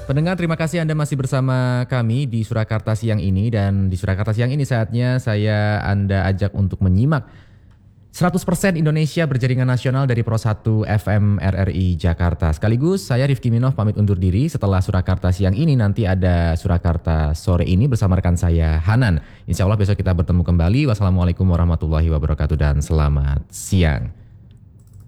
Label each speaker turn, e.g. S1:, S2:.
S1: Pendengar, terima kasih Anda masih bersama kami di Surakarta Siang ini. Dan di Surakarta Siang ini saatnya Anda ajak untuk menyimak 100% Indonesia berjaringan nasional dari Pro 1 FM RRI Jakarta. Sekaligus saya Rifki Minov pamit undur diri. Setelah Surakarta Siang ini nanti ada Surakarta Sore ini bersama rekan saya Hanan. Insya Allah besok kita bertemu kembali. Wassalamualaikum warahmatullahi wabarakatuh dan selamat siang.